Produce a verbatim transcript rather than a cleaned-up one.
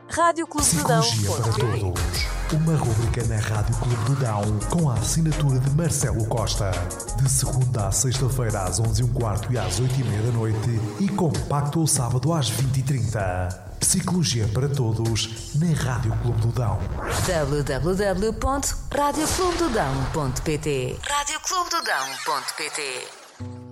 rádio clube do dão Psicologia para Todos. Uma rubrica na Rádio Clube do Dão com a assinatura de Marcelo Costa. De segunda à sexta-feira às onze e um quarto e às oito e meia da noite e compacto ao sábado às vinte e trinta. Psicologia para Todos na Rádio Clube do Dão. w w w ponto rádio clube do dão ponto p t rádio clube do dão ponto p t